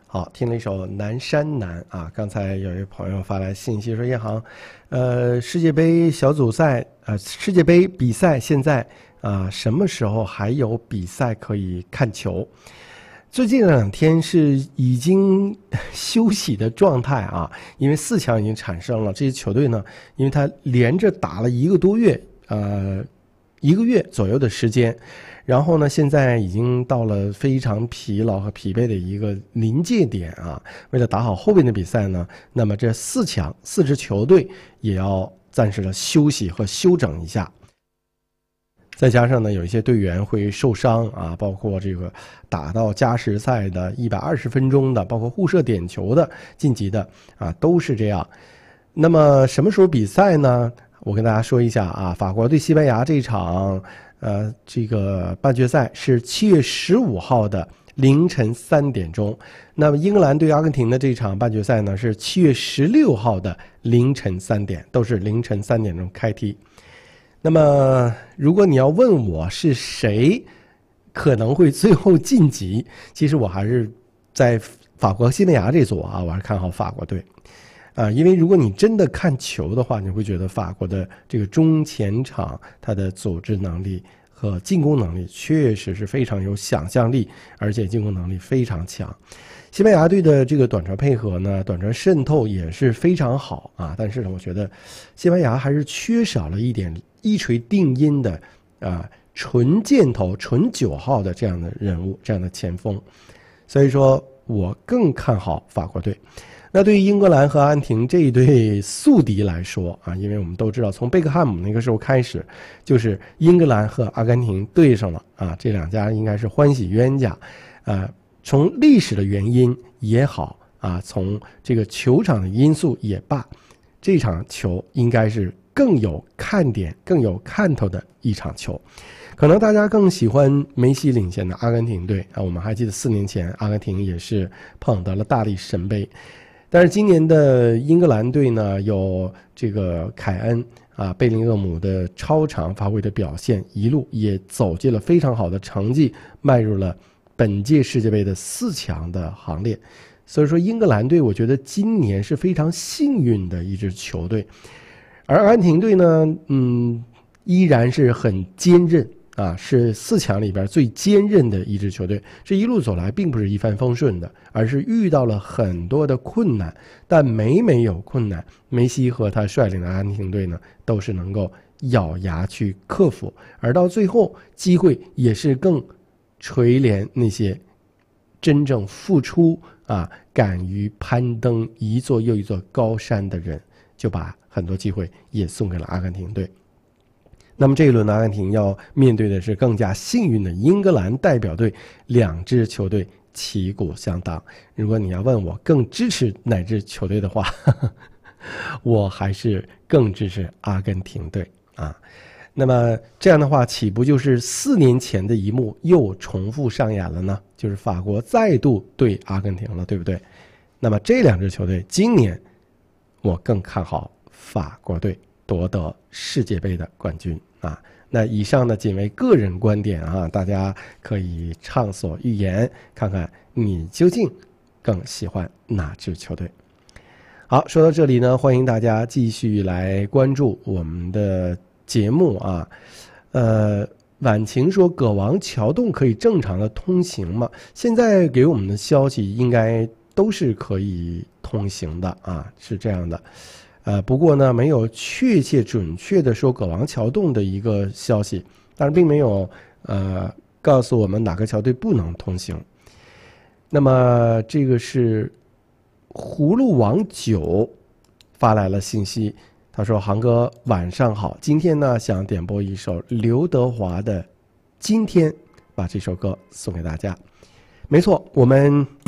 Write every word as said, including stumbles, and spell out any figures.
好，听了一首《南山南》啊。刚才有一位朋友发来信息说，叶航，呃，世界杯小组赛，呃，世界杯比赛现在啊，什么时候还有比赛可以看球？最近两天是已经休息的状态啊，因为四强已经产生了，这些球队呢，因为他连着打了一个多月，呃，一个月左右的时间。然后呢，现在已经到了非常疲劳和疲惫的一个临界点啊。为了打好后边的比赛呢，那么这四强四支球队也要暂时的休息和休整一下。再加上呢，有一些队员会受伤啊，包括这个打到加时赛的一百二十分钟的，包括互射点球的晋级的啊，都是这样。那么什么时候比赛呢？我跟大家说一下啊，法国对西班牙这场。呃，这个半决赛是七月十五号的凌晨三点钟，那么英格兰对阿根廷的这场半决赛呢是七月十六号的凌晨三点，都是凌晨三点钟开踢。那么，如果你要问我是谁可能会最后晋级，其实我还是在法国、西班牙这组啊，我还是看好法国队。啊，因为如果你真的看球的话，你会觉得法国的这个中前场，它的组织能力和进攻能力确实是非常有想象力，而且进攻能力非常强。西班牙队的这个短传配合呢，短传渗透也是非常好啊，但是呢，我觉得西班牙还是缺少了一点一锤定音的啊，纯箭头、纯九号的这样的人物，这样的前锋，所以说我更看好法国队。那对于英格兰和阿根廷这一对宿敌来说啊，因为我们都知道，从贝克汉姆那个时候开始，就是英格兰和阿根廷对上了啊，这两家应该是欢喜冤家，啊，从历史的原因也好啊，从这个球场的因素也罢，这场球应该是更有看点、更有看头的一场球。可能大家更喜欢梅西领衔的阿根廷队啊，我们还记得四年前阿根廷也是捧得了大力神杯。但是今年的英格兰队呢，有这个凯恩啊、贝林厄姆的超常发挥的表现，一路也走进了非常好的成绩，迈入了本届世界杯的四强的行列。所以说，英格兰队我觉得今年是非常幸运的一支球队，而阿根廷队呢，嗯，依然是很坚韧。啊，是四强里边最坚韧的一支球队。这一路走来并不是一帆风顺的，而是遇到了很多的困难，但每每有困难，梅西和他率领的阿根廷队呢，都是能够咬牙去克服，而到最后机会也是更垂怜那些真正付出啊，敢于攀登一座又一座高山的人，就把很多机会也送给了阿根廷队。那么这一轮阿根廷要面对的是更加幸运的英格兰代表队，两支球队旗鼓相当。如果你要问我更支持哪支球队的话，呵呵我还是更支持阿根廷队啊。那么这样的话，岂不就是四年前的一幕又重复上演了呢？就是法国再度对阿根廷了，对不对？那么这两支球队今年我更看好法国队夺得世界杯的冠军啊！那以上呢仅为个人观点啊，大家可以畅所欲言，看看你究竟更喜欢哪支球队。好，说到这里呢，欢迎大家继续来关注我们的节目啊。呃，婉晴说葛王桥洞可以正常的通行吗？现在给我们的消息应该都是可以通行的啊，是这样的。呃，不过呢，没有确切准确的说葛王桥洞的一个消息，但是并没有呃告诉我们哪个桥队不能通行。那么这个是葫芦王九发来了信息，他说：“航哥晚上好，今天呢想点播一首刘德华的《今天》，把这首歌送给大家。”没错，我们。